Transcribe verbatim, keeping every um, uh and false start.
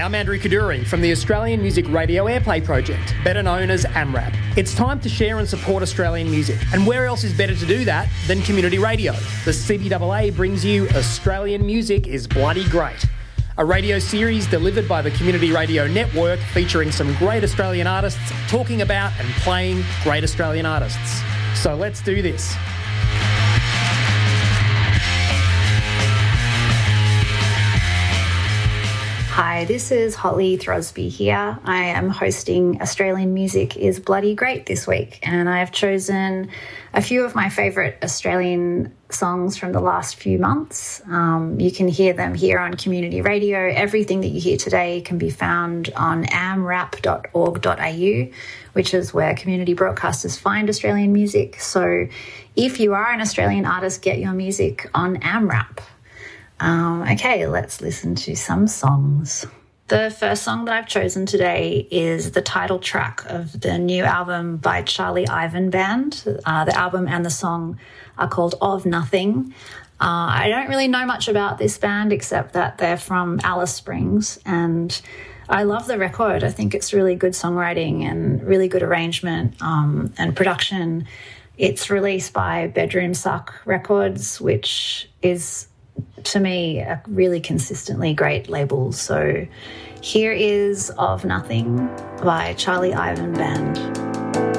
Hi, I'm Andrew Kaduri from the Australian Music Radio Airplay Project, better known as AMRAP. It's time to share and support Australian music, and where else is better to do that than community radio? The C B A A brings you Australian Music is Bloody Great, a radio series delivered by the Community Radio Network featuring some great Australian artists talking about and playing great Australian artists. So let's do this. Hi, this is Holly Throsby here. I am hosting Australian Music is Bloody Great this week, and I have chosen a few of my favourite Australian songs from the last few months. Um, you can hear them here on Community Radio. Everything that you hear today can be found on amrap dot org dot a u, which is where community broadcasters find Australian music. So if you are an Australian artist, get your music on AMRAP. Um, okay, let's listen to some songs. The first song that I've chosen today is the title track of the new album by Charlie Ivan Band. Uh, the album and the song are called Of Nothing. Uh, I don't really know much about this band except that they're from Alice Springs, and I love the record. I think it's really good songwriting and really good arrangement um, and production. It's released by Bedroom Suck Records, which is, to me, a really consistently great label. So here is Of Nothing by Charlie Ivan Band.